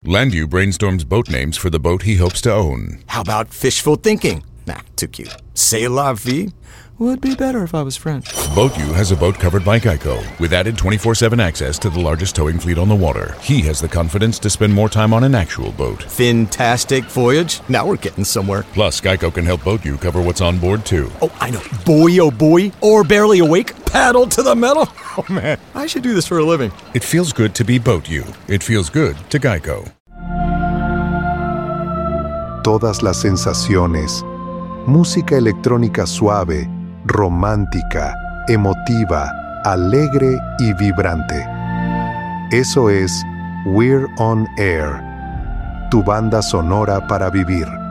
Landu brainstorms boat names for the boat he hopes to own. How about fishful thinking? Nah, too cute. C'est la vie? Would be better if I was French. BoatU has a boat covered by Geico, with added 24/7 access to the largest towing fleet on the water. He has the confidence to spend more time on an actual boat. Fantastic voyage. Now we're getting somewhere. Plus, Geico can help BoatU cover what's on board, too. Oh, I know. Boy, oh boy. Or barely awake. Paddle to the metal. Oh, man. I should do this for a living. It feels good to be BoatU. It feels good to Geico. Todas las sensaciones. Música electrónica suave, romántica, emotiva, alegre y vibrante. Eso es We're on Air, tu banda sonora para vivir.